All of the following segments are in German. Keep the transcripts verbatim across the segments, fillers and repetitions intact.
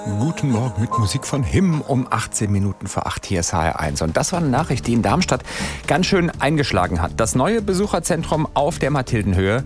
Guten Morgen mit Musik von Him um achtzehn Minuten vor acht. Hier ist H R eins. Und das war eine Nachricht, die in Darmstadt ganz schön eingeschlagen hat. Das neue Besucherzentrum auf der Mathildenhöhe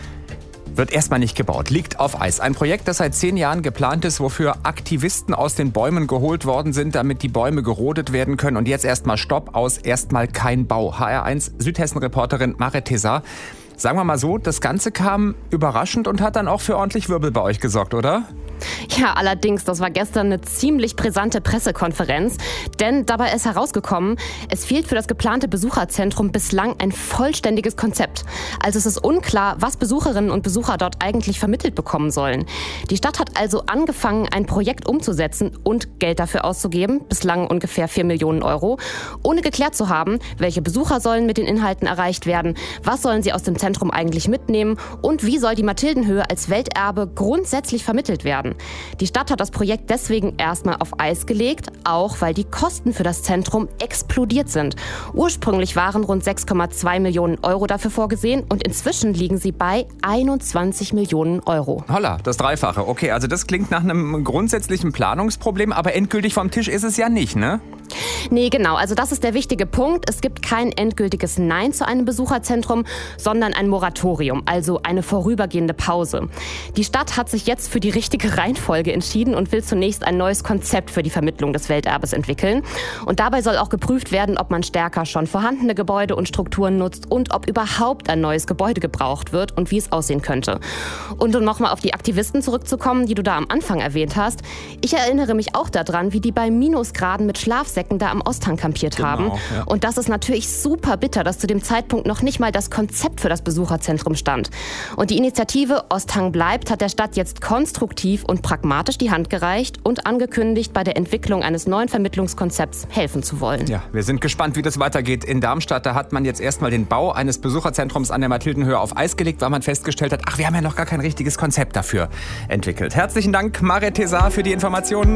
wird erstmal nicht gebaut, liegt auf Eis. Ein Projekt, das seit zehn Jahren geplant ist, wofür Aktivisten aus den Bäumen geholt worden sind, damit die Bäume gerodet werden können. Und jetzt erstmal Stopp aus, erstmal kein Bau. H R eins Südhessen-Reporterin Marit Tezar. Sagen wir mal so, das Ganze kam überraschend und hat dann auch für ordentlich Wirbel bei euch gesorgt, oder? Ja, allerdings, das war gestern eine ziemlich brisante Pressekonferenz, denn dabei ist herausgekommen, es fehlt für das geplante Besucherzentrum bislang ein vollständiges Konzept. Also es ist unklar, was Besucherinnen und Besucher dort eigentlich vermittelt bekommen sollen. Die Stadt hat also angefangen, ein Projekt umzusetzen und Geld dafür auszugeben, bislang ungefähr vier Millionen Euro, ohne geklärt zu haben, welche Besucher sollen mit den Inhalten erreicht werden, was sollen sie aus dem Zentrum eigentlich mitnehmen und wie soll die Mathildenhöhe als Welterbe grundsätzlich vermittelt werden. Die Stadt hat das Projekt deswegen erstmal auf Eis gelegt, auch weil die Kosten für das Zentrum explodiert sind. Ursprünglich waren rund sechs Komma zwei Millionen Euro dafür vorgesehen und inzwischen liegen sie bei einundzwanzig Millionen Euro. Holla, das Dreifache. Okay, also das klingt nach einem grundsätzlichen Planungsproblem, aber endgültig vom Tisch ist es ja nicht, ne? Nee, genau. Also das ist der wichtige Punkt. Es gibt kein endgültiges Nein zu einem Besucherzentrum, sondern ein Moratorium, also eine vorübergehende Pause. Die Stadt hat sich jetzt für die richtige Reihenfolge entschieden und will zunächst ein neues Konzept für die Vermittlung des Welterbes entwickeln. Und dabei soll auch geprüft werden, ob man stärker schon vorhandene Gebäude und Strukturen nutzt und ob überhaupt ein neues Gebäude gebraucht wird und wie es aussehen könnte. Und um nochmal auf die Aktivisten zurückzukommen, die du da am Anfang erwähnt hast. Ich erinnere mich auch daran, wie die bei Minusgraden mit Schlafsäcken da am Osthang kampiert haben. Genau, ja. Und das ist natürlich super bitter, dass zu dem Zeitpunkt noch nicht mal das Konzept für das Besucherzentrum stand. Und die Initiative Osthang bleibt hat der Stadt jetzt konstruktiv und pragmatisch die Hand gereicht und angekündigt, bei der Entwicklung eines neuen Vermittlungskonzepts helfen zu wollen. Ja, wir sind gespannt, wie das weitergeht in Darmstadt. Da hat man jetzt erstmal den Bau eines Besucherzentrums an der Mathildenhöhe auf Eis gelegt, weil man festgestellt hat, ach, wir haben ja noch gar kein richtiges Konzept dafür entwickelt. Herzlichen Dank, Marit Tezar, für die Informationen.